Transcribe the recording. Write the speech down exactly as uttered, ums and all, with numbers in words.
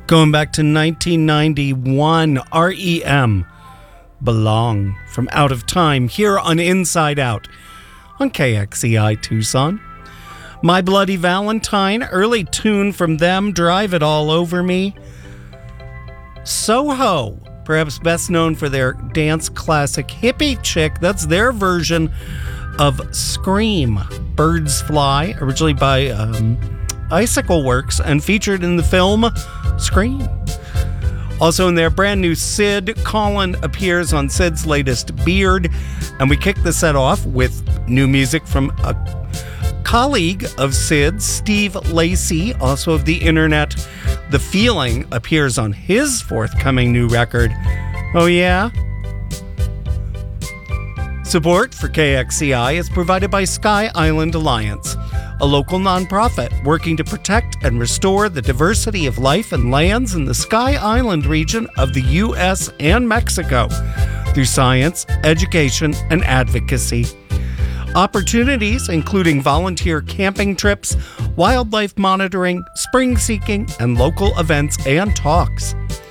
Going back to nineteen ninety-one, R E M, Belong, from Out of Time, here on Inside Out, on K X E I Tucson. My Bloody Valentine, early tune from them, Drive It All Over Me. Soho, perhaps best known for their dance classic Hippie Chick, that's their version of Scream, Birds Fly, originally by um, Icicle Works and featured in the film Scream. Also in their brand new Sid, Colin appears on Sid's latest Beard, and we kick the set off with new music from a colleague of Sid, Steve Lacy, also of the internet. The Feeling appears on his forthcoming new record. Oh yeah? Support for K X C I is provided by Sky Island Alliance, a local nonprofit working to protect and restore the diversity of life and lands in the Sky Island region of the U S and Mexico through science, education, and advocacy. Opportunities including volunteer camping trips, wildlife monitoring, spring seeking, and local events and talks.